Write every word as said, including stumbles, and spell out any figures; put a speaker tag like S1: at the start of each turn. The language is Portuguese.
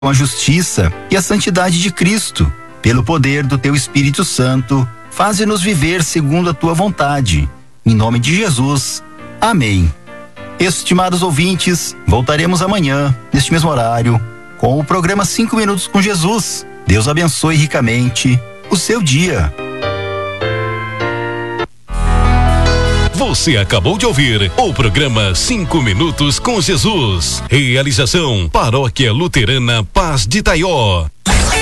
S1: com a justiça e a santidade de Cristo. Pelo poder do teu Espírito Santo, faze-nos viver segundo a tua vontade. Em nome de Jesus. Amém. Estimados ouvintes, voltaremos amanhã, neste mesmo horário, com o programa Cinco Minutos com Jesus. Deus abençoe ricamente o seu dia.
S2: Você acabou de ouvir o programa Cinco Minutos com Jesus. Realização Paróquia Luterana Paz de Taió.